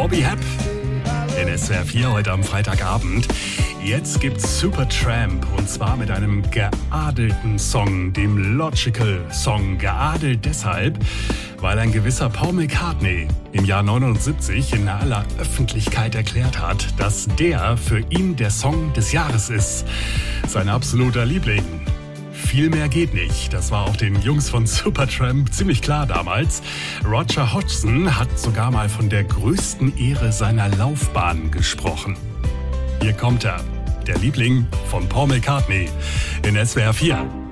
Bobby Hebb in SWR 4 heute am Freitagabend. Jetzt gibt's Supertramp und zwar mit einem geadelten Song, dem Logical Song. Geadelt deshalb, weil ein gewisser Paul McCartney im Jahr 79 in aller Öffentlichkeit erklärt hat, dass der für ihn der Song des Jahres ist. Sein absoluter Liebling. Viel mehr geht nicht. Das war auch den Jungs von Supertramp ziemlich klar damals. Roger Hodgson hat sogar mal von der größten Ehre seiner Laufbahn gesprochen. Hier kommt er, der Liebling von Paul McCartney in SWR 4.